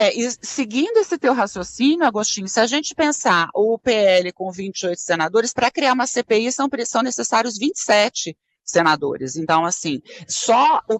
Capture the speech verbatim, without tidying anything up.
É, e seguindo esse teu raciocínio, Agostinho, se a gente pensar o P L com vinte e oito senadores, para criar uma C P I são, são necessários vinte e sete senadores. Então, assim, só o